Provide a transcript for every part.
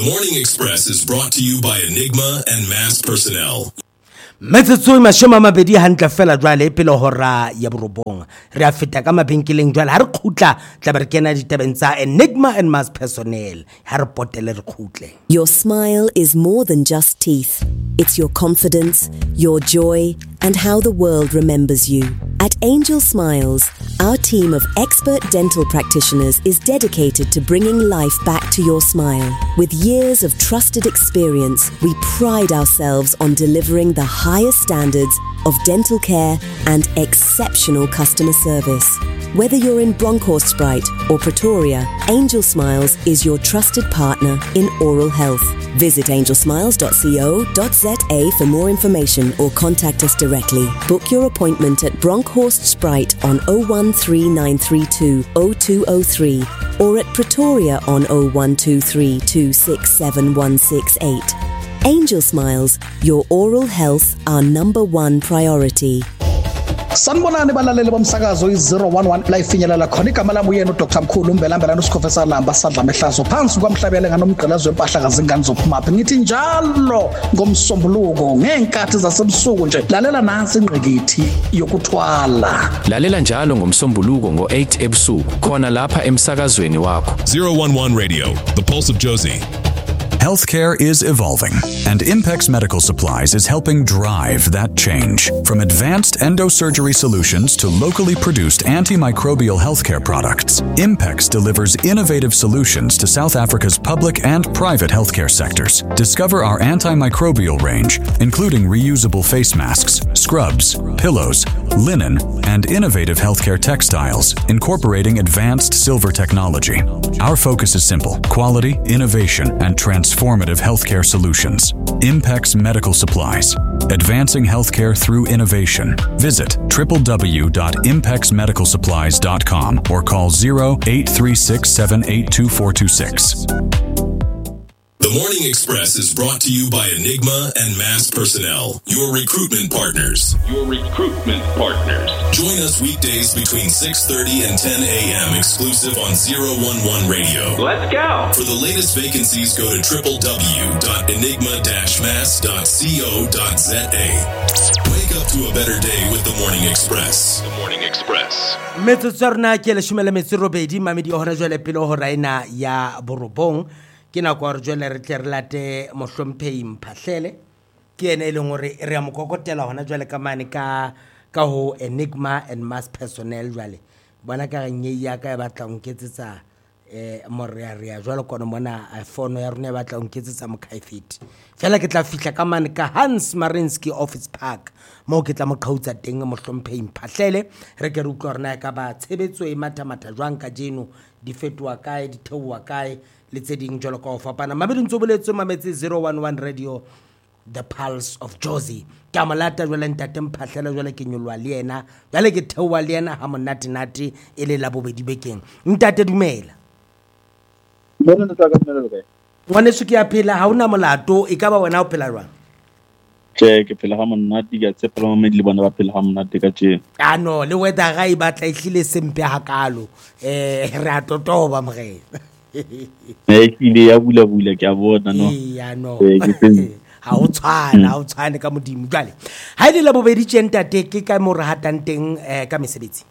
The Morning Express is brought to you by Enigma and Mass Personnel. Metsotso mashome a mabedi hantle fela jwale pele hora ya borobong re a feta ka mabenkeleng jwale ha re khutla tla re kena ditabeng tsa Enigma and Mass Personnel ha re potele re khutle. Your smile is more than just teeth. It's your confidence, your joy, and how the world remembers you. At Angel Smiles, our team of expert dental practitioners is dedicated to bringing life back to your smile. With years of trusted experience, we pride ourselves on delivering the highest standards of dental care and exceptional customer service. Whether you're in Bronkhorstspruit or Pretoria, Angel Smiles is your trusted partner in oral health. Visit angelsmiles.co.za for more information or contact us directly. Book your appointment at Bronkhorstspruit on 013932 0203 or at Pretoria on 0123 267 168. Angel Smiles, your oral health, our number one priority. Sanibonani balaleli bomsakazo i011 la ifinyelela khona igama lami uyena uDr Mkhulu Mbelambela uSikhofesa Lamba sadla mehlazo phansi kwamhlabele nganomgqelazo wempahla kazingane zophumaphi ngithi njalo ngomsombuluko ngenkathi zasebusuku nje lalela nansi ingqikithi yokuthwala lalela njalo ngomsombuluko ngo8 ebusuku khona lapha emsakazweni wakho 011 Radio, the pulse of Josie. Healthcare is evolving, and Impex Medical Supplies is helping drive that change. From advanced endosurgery solutions to locally produced antimicrobial healthcare products, Impex delivers innovative solutions to South Africa's public and private healthcare sectors. Discover our antimicrobial range, including reusable face masks, scrubs, pillows, linen, and innovative healthcare textiles, incorporating advanced silver technology. Our focus is simple: quality, innovation, and transformative healthcare solutions. Impex Medical Supplies, advancing healthcare through innovation. Visit www.impexmedicalsupplies.com or call 0836782426. The Morning Express is brought to you by Enigma and Mass Personnel, your recruitment partners. Join us weekdays between 6:30 and 10 a.m. exclusive on 011 Radio. Let's go! For the latest vacancies, go to www.enigma-mass.co.za. Wake up to a better day with The Morning Express. The Morning Express. Metsotsorna ke le shumela metsirobedi mamedi hora jwale pele hora ina ya borobong. Ke na kwa re jwale re tle re late mohlomphehi Mphahlele ke ene ile ngore re ya mokokotela hona jwale ka mane ka ho Enigma and Mass Personnel jwale bona ka nye ya ka batla nketsetsa morearea jwale kono mona phone ya rona batla nketsetsa mokhaifiti fela ke tla fihla ka mane ka Hans Marinsky Office Park mo ke tla mo qhautsa teng mohlomphehi Mphahlele re ke re utlwa rena ka ba tshebetso e matha jwang ka jeno di fetwa kae di thewa kae le tseding jolo ka ofapana mabedi ntsoboletse mametse 011 Radio, the pulse of Josie ka malata jwale ntate Mphahlele jwale ke nyolwa le yena jwale ke thewa le yena ha monate nate ele la bobedi bekeng ntate dumela bona ntse ka dumela le ngwane se ke ya phela ha una molato e ka ba wena o phela jwang ke phela ha monate ke tsepela mamedi le bona ba phela ha monate ka tjena no le weather ga e batla ihlile sempe hakalo re a totoba mre ile ya bula ke a bona no ha o tshwane ka modimo jwale ha ile la bobedi tjentate ke ka mo re hatang teng ka mesebetsi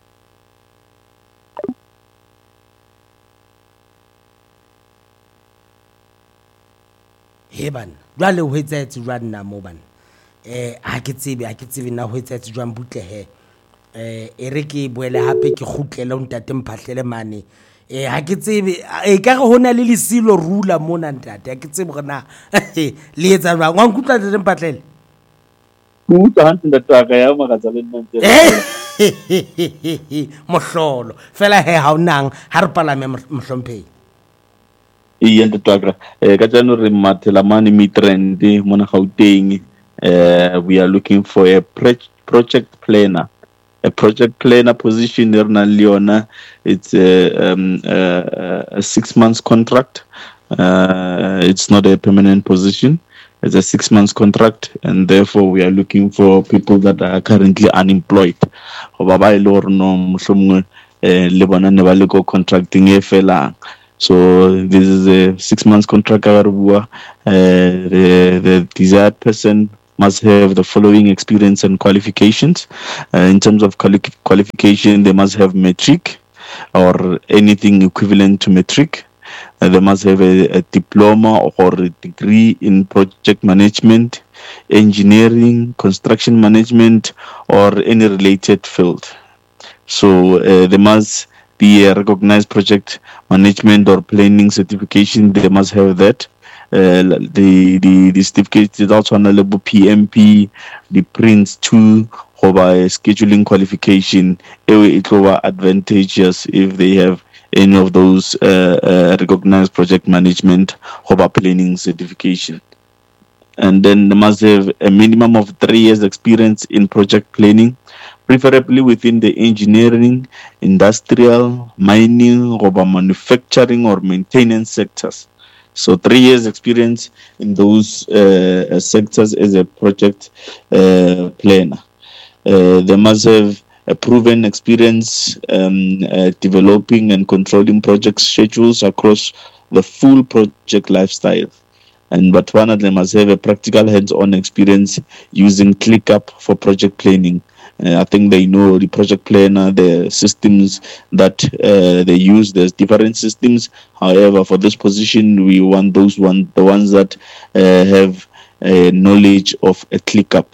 heban jwale ho etsaetse jwang na mo bana ha ke tsebe na ho etsaetse jwang butlehe e re ke boele hape ke khutlele o ntate Mphahlele mane ha ke tsebe e ka re hona le lesilo rula mona ntate ha ke tsebe gona le etsa jwang wa nkutla ntate Mphahlele utla hantle ntate ka ya magatsa le nna mohlolo fela he ha unang ha re palame mohlomphehi yente twakra ka tsano re mathela mane mitrend mona Gauteng we are looking for a project planner position there na Leona. It's a 6 months contract. It's not a permanent position. It's a 6 months contract, and therefore we are looking for people that are currently unemployed. Baba ile or no mohlomongwe le bona ne ba le go contracting e fela So this is a 6 months contract. The desired person must have the following experience and qualifications. In terms of qualification, they must have matric or anything equivalent to matric. They must have a diploma or a degree in project management, engineering, construction management, or any related field. So they must be a recognized project management or planning certification. They must have that. The certificate is also on a level PMP, the Prince 2, or by scheduling qualification. It will be advantageous if they have any of those recognized project management or planning certification. And then they must have a minimum of 3 years experience in project planning, preferably within the engineering, industrial, mining, or manufacturing or maintenance sectors. So 3 years experience in those sectors as a project planner. They must have a proven experience developing and controlling project schedules across the full project lifestyle. But one of them must have a practical hands-on experience using ClickUp for project planning. I think they know the project planner, the systems that they use. There's different systems. However, for this position, we want the ones that have knowledge of a ClickUp.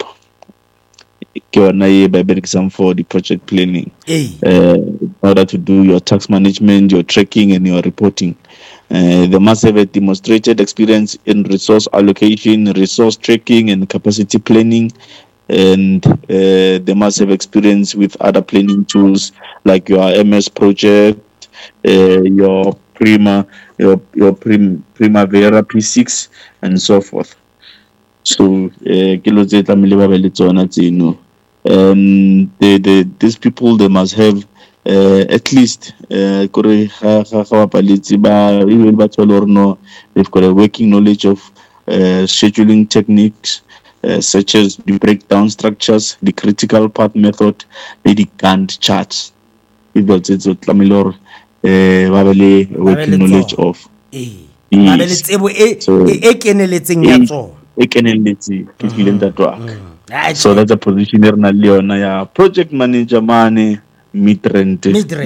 For the project planning, in order to do your tax management, your tracking, and your reporting. They must have a demonstrated experience in resource allocation, resource tracking, and capacity planning. And they must have experience with other planning tools like your MS Project, your Primavera P6, and so forth. So, these people, they must have at least they've got a working knowledge of scheduling techniques such as the breakdown structures, the critical path method, the Gantt charts. It's working knowledge of. So that's a position ya project manager mane midrand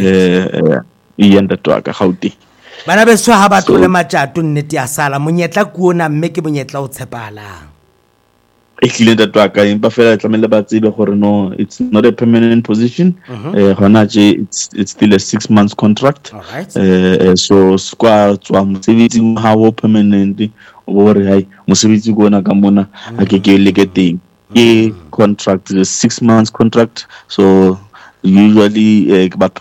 gauti bana beso ha ba tlole matjato nnete ya sala monyetla kuona mme ke monyetla o tshepahalang no, it's not a permanent position. It's still a 6 months contract. So squad how permanently contract is a 6 months contract. So usually they can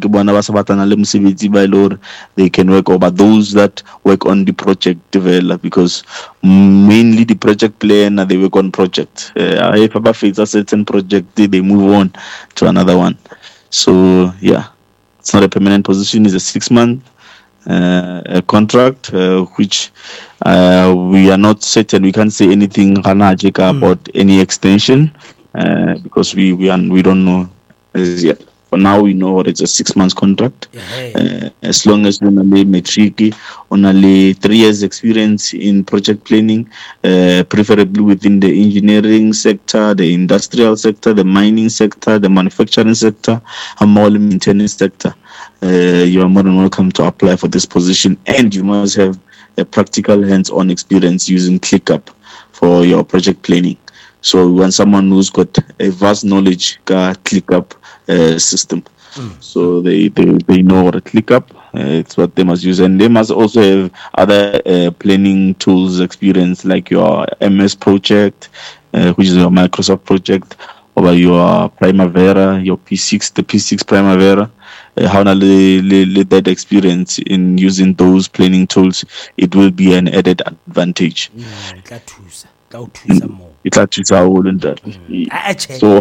work over those that work on the project develop, because mainly the project planner, they work on project. If a face a certain project, they move on to another one. So yeah, it's not a permanent position. It's a 6 month contract, which we are not certain. We can't say anything about any extension because we don't know as yet. For now, we know it's a 6 months contract. As long as we only matric, only 3 years experience in project planning, preferably within the engineering sector, the industrial sector, the mining sector, the manufacturing sector, and more maintenance sector. You are more than welcome to apply for this position, and you must have a practical hands-on experience using ClickUp for your project planning. So when someone who's got a vast knowledge ClickUp system, so they know what a ClickUp. It's what they must use, and they must also have other planning tools experience like your MS Project, which is your Microsoft project, or your Primavera, your P6, the P6 Primavera. How that experience in using those planning tools, it will be an added advantage. So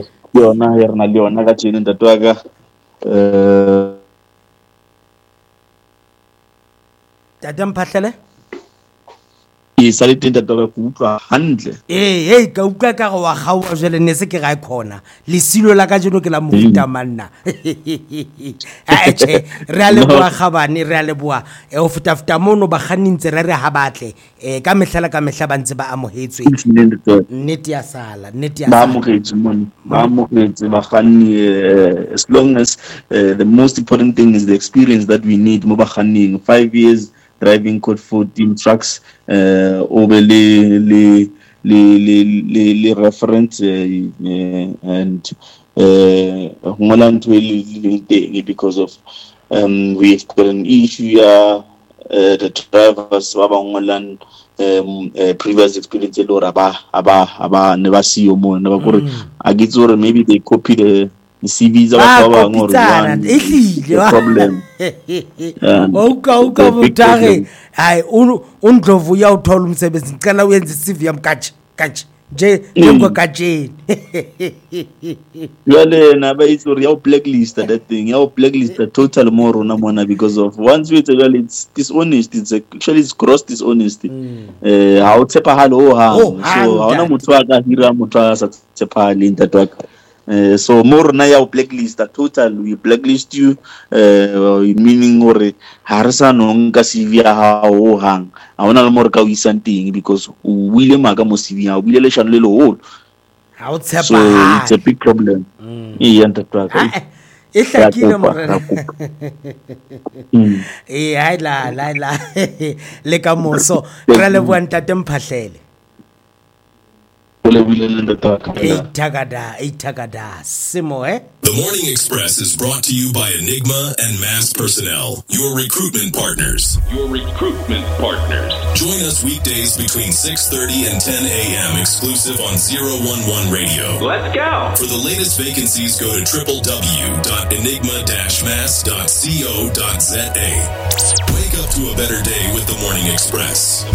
sa le teng ntate ke utlwa hantle hey ka utlwa ka go wa gaua jwale ne se ke ga khona lesilo la ka jeno ke la mofuta manna che re a le bua gabane re a le bua o futafuta mono ba ganintse re ha batle ka mehla ka mehla ba ntse ba amogetswe nnete ya sala ba amogetse ba ganni as long as the most important thing is the experience that we need mo ba ganning 5 years driving code 14 trucks over le reference and because of we've got an issue the drivers ba ngolang previous experience lo ra ba ne ba siyo mo ne ba gore a gitse gore maybe they copy the CVs ba bang or one problem uka butare hayi undlovu ya uthola umsebenzi ngicela uyenze CV yami kachi nje ngokatsheni yale na ba itse ya blacklist that thing ya blacklist total more na mona because of once we tell it's dishonest, it's gross dishonesty how tsepa halo so haona motho a ka hira motho a sa tsepa le ntatwa so more na ya blacklist total we blacklist you meaning gore ha re sa no nka CV ya hao hang a ona le more ka o isanting because o wile maka mo CV ya o bile le shano le lo how tsepa so it's a big problem ntatwa e hlakile morena hai la le ka moso re le bua ntate mphahlele Itagada, Simo, The Morning Express is brought to you by Enigma and Mass Personnel, your recruitment partners. Join us weekdays between 6:30 and 10 a.m. exclusive on 011 Radio. Let's go. For the latest vacancies, go to www.enigma-mass.co.za. Wake up to a better day with The Morning Express.